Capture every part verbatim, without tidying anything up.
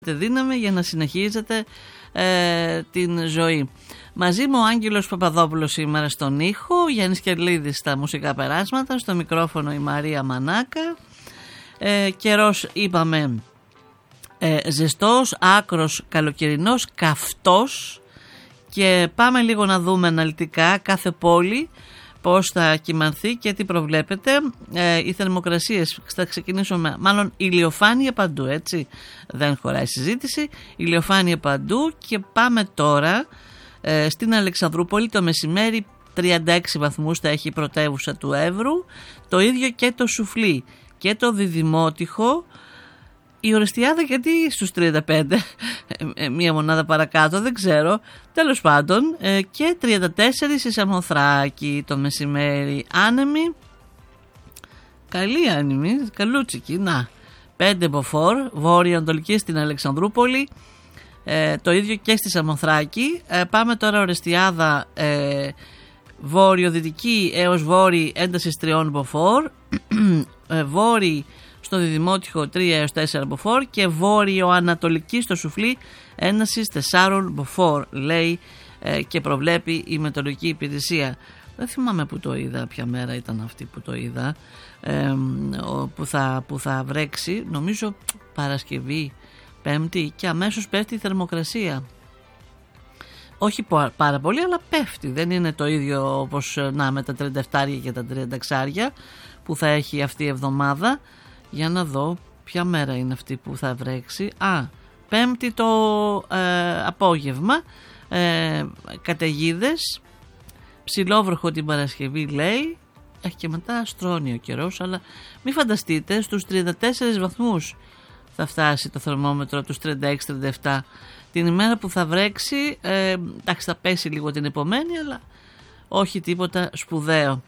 δύναμη για να συνεχίζετε ε, την ζωή. Μαζί μου ο Άγγελος Παπαδόπουλος σήμερα στον ήχο, Γιάννης Κερλίδης στα μουσικά περάσματα, στο μικρόφωνο η Μαρία Μανάκα. Ε, καιρός είπαμε ε, ζεστός, άκρος καλοκαιρινός, καυτός, και πάμε λίγο να δούμε αναλυτικά κάθε πόλη πώς θα κυμανθεί και τι προβλέπετε. Ε, οι θερμοκρασίες θα ξεκινήσουμε, μάλλον ηλιοφάνεια παντού, έτσι, δεν χωράει συζήτηση, ηλιοφάνεια παντού. Και πάμε τώρα ε, στην Αλεξανδρούπολη. Το μεσημέρι τριάντα έξι βαθμούς θα έχει η πρωτεύουσα του Εύρου, το ίδιο και το Σουφλί και το Διδημότυχο. Η Ορεστιάδα γιατί στους τριάντα πέντε, μία μονάδα παρακάτω, δεν ξέρω, τέλος πάντων, και τριάντα τέσσερα η Σαμοθράκη το μεσημέρι, άνεμη, καλή άνεμη, καλούτσικη, να, πέντε μποφόρ, βόρειο-ανατολική στην Αλεξανδρούπολη, ε, το ίδιο και στη Σαμοθράκη. Ε, πάμε τώρα Ορεστιάδα, ε, βόρειο-δυτική έως βόρειο έντασης τριών μποφόρ, ε, βόρειο στο Διδημότυχο τρία έως τέσσερα μποφόρ και βόρειο-ανατολική στο Σουφλί έντασης τεσσάρων μποφόρ, λέει ε, και προβλέπει η Μετεωρολογική Υπηρεσία. Δεν θυμάμαι που το είδα, ποια μέρα ήταν αυτή που το είδα, ε, που, θα, που θα βρέξει, νομίζω Παρασκευή, Πέμπτη, και αμέσως πέφτει η θερμοκρασία. Όχι πάρα πολύ, αλλά πέφτει. Δεν είναι το ίδιο όπως να με τα τριάντα επτά και τα τριάντα έξι που θα έχει αυτή η εβδομάδα. Για να δω ποια μέρα είναι αυτή που θα βρέξει. Α, Πέμπτη το ε, απόγευμα, ε, καταιγίδες, ψηλόβροχο την Παρασκευή, λέει. Έχει και μετά στρώνει ο καιρός, αλλά μην φανταστείτε, στους τριάντα τέσσερις βαθμούς θα φτάσει το θερμόμετρο, τους τριάντα έξι τριάντα επτά την ημέρα που θα βρέξει. ε, εντάξει, θα πέσει λίγο την επομένη, αλλά όχι τίποτα σπουδαίο.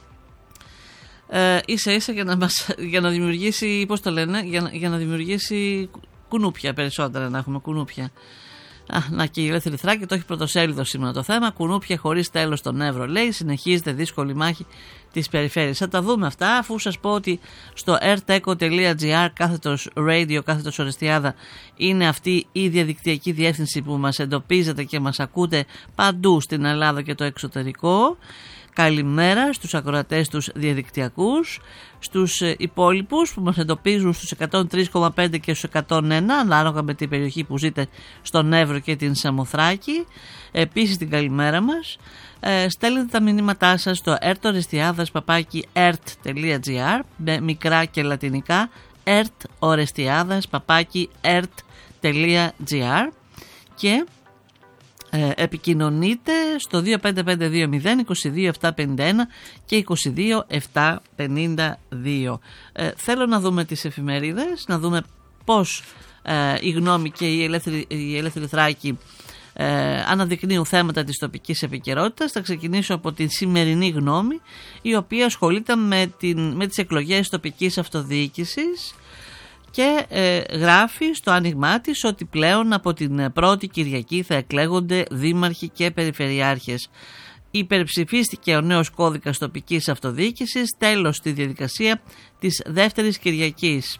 Ε, ίσα ίσα για να, μας, για να δημιουργήσει, πώς το λένε, για, για να δημιουργήσει κουνούπια, περισσότερα να έχουμε κουνούπια. Α, να, και η Ελεύθερη Θράκη το έχει πρωτοσέλιδο σήμερα το θέμα. Κουνούπια χωρίς τέλος στον Εύρο, λέει. Συνεχίζεται δύσκολη μάχη της περιφέρειας. Θα τα δούμε αυτά, αφού σας πω ότι στο erteco τελεία gr κάθετος radio, κάθετος Ορεστιάδα, είναι αυτή η διαδικτυακή διεύθυνση που μας εντοπίζετε και μας ακούτε παντού στην Ελλάδα και το εξωτερικό. Καλημέρα στους ακροατές τους διαδικτυακούς, στους υπόλοιπους που μας εντοπίζουν στους εκατόν τρία κόμμα πέντε και στους εκατόν ένα, ανάλογα με την περιοχή που ζείτε στον Εύρο και την Σαμοθράκη. Επίσης την καλημέρα μας. Ε, στέλνετε τα μηνύματά σας στο ertorestiadas παπάκι ert τελεία gr με μικρά και λατινικά, ertorestiadas παπάκι ert τελεία gr, και Ε, επικοινωνείτε στο δύο πέντε πέντε δύο μηδέν είκοσι δύο επτακόσια πενήντα ένα και είκοσι δύο επτακόσια πενήντα δύο. Ε, θέλω να δούμε τις εφημερίδες, να δούμε πώς ε, η Γνώμη και η Ελεύθερη, η Ελεύθερη Θράκη ε, αναδεικνύουν θέματα της τοπικής επικαιρότητας. Θα ξεκινήσω από την σημερινή Γνώμη, η οποία ασχολείται με, την, με τις εκλογές τοπικής αυτοδιοίκησης. Και ε, γράφει στο άνοιγμά της ότι πλέον από την πρώτη Κυριακή θα εκλέγονται δήμαρχοι και περιφερειάρχες. Υπερψηφίστηκε ο νέος κώδικας τοπικής αυτοδιοίκησης, τέλος στη διαδικασία της δεύτερης Κυριακής.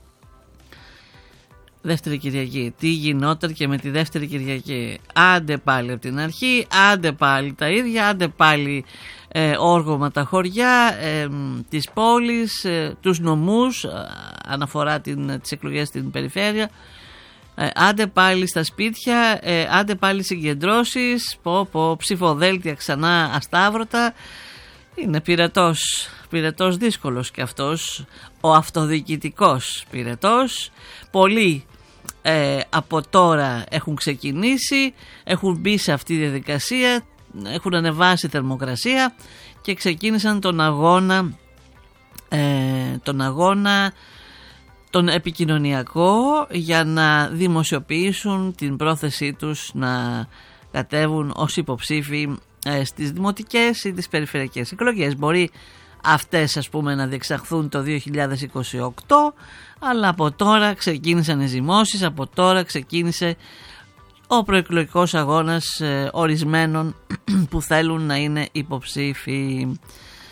Δεύτερη Κυριακή. Τι γινόταν και με τη δεύτερη Κυριακή? Άντε πάλι από την αρχή, άντε πάλι τα ίδια, άντε πάλι ε, όργωμα τα χωριά, ε, τις πόλεις, ε, τους νομούς, ε, αναφορά την, τις εκλογές στην περιφέρεια, ε, άντε πάλι στα σπίτια, ε, άντε πάλι συγκεντρώσεις, πω, πω, ψηφοδέλτια ξανά ασταύρωτα. Είναι πυρετός, πυρετός δύσκολος και αυτός, ο αυτοδιοικητικός πυρετός. Πολλοί ε, από τώρα έχουν ξεκινήσει, έχουν μπει σε αυτή τη διαδικασία, έχουν ανεβάσει θερμοκρασία και ξεκίνησαν τον αγώνα, ε, τον αγώνα τον επικοινωνιακό, για να δημοσιοποιήσουν την πρόθεσή τους να κατέβουν ως υποψήφοι ε, στις δημοτικές ή τις περιφερειακές εκλογές. Μπορεί αυτές, ας πούμε, να διεξαχθούν το δύο χιλιάδες είκοσι οκτώ, αλλά από τώρα ξεκίνησαν οι ζυμώσεις, από τώρα ξεκίνησε ο προεκλογικός αγώνας ε, ορισμένων που θέλουν να είναι υποψήφοι.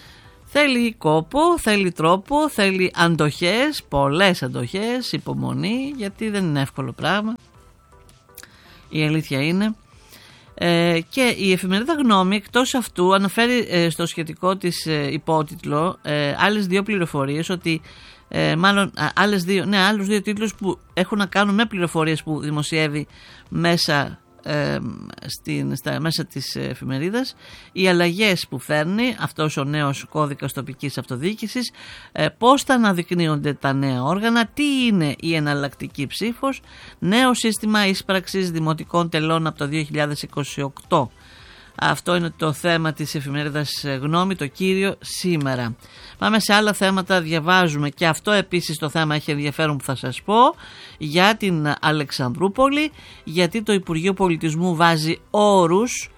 Θέλει κόπο, θέλει τρόπο, θέλει αντοχές, πολλές αντοχές, υπομονή, γιατί δεν είναι εύκολο πράγμα. Η αλήθεια είναι. Ε, και η εφημερίδα Γνώμη εκτός αυτού αναφέρει ε, στο σχετικό της ε, υπότιτλο ε, άλλες δύο πληροφορίες, ότι ε, μάλλον α, άλλες δύο, ναι, άλλους δύο τίτλους που έχουν να κάνουν με πληροφορίες που δημοσιεύει μέσα Ε, στην, στα μέσα της εφημερίδας. Οι αλλαγές που φέρνει αυτός ο νέος κώδικας τοπικής αυτοδιοίκησης, ε, πώς θα αναδεικνύονται τα νέα όργανα, τι είναι η εναλλακτική ψήφος, νέο σύστημα ίσπραξης δημοτικών τελών από το δύο χιλιάδες είκοσι οκτώ. Αυτό είναι το θέμα της εφημερίδας Γνώμη, το κύριο σήμερα. Πάμε σε άλλα θέματα, διαβάζουμε και αυτό επίσης το θέμα έχει ενδιαφέρον που θα σας πω, για την Αλεξανδρούπολη, γιατί το Υπουργείο Πολιτισμού βάζει όρους